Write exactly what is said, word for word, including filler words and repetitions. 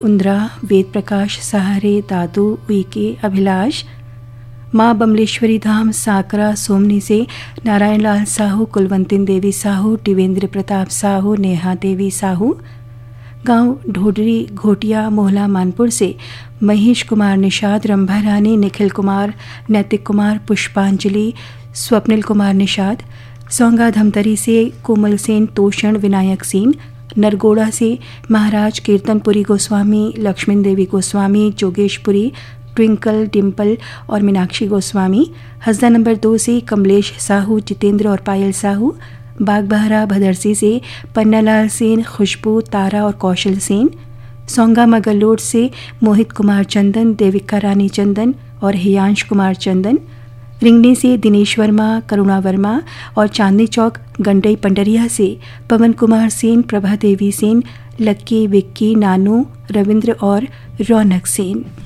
उंद्रा, वेद प्रकाश सहारे, दादू उइके, अभिलाष। माँ बमलेश्वरी धाम साकरा सोमनी से नारायण लाल साहू, कुलवंतिन देवी साहू, टिवेंद्र प्रताप साहू, नेहा देवी साहू। गांव ढोडरी घोटिया मोहला मानपुर से महेश कुमार निषाद, रंभा रानी, निखिल कुमार, नैतिक कुमार, पुष्पांजलि, स्वप्निल कुमार निषाद। सौंगा धमतरी से कोमल सेन, तोषण, विनायक सेन। नरगोड़ा से महाराज कीर्तनपुरी गोस्वामी, लक्ष्मण देवी गोस्वामी, जोगेशपुरी, ट्विंकल, डिम्पल और मीनाक्षी गोस्वामी। हसदा नंबर दो से कमलेश साहू, जितेंद्र और पायल साहू। बागबहरा भदरसी से पन्नालाल सेन, खुशबू, तारा और कौशल सेन। सौंगा मगलोड से मोहित कुमार चंदन, देविका रानी चंदन और हियांश कुमार चंदन। रिंगनी से दिनेश वर्मा, करुणा वर्मा और चांदनी चौक गंडई पंडरिया से पवन कुमार सेन, प्रभा देवी सेन, लक्की, विक्की, नानू, रविंद्र और रौनक सेन।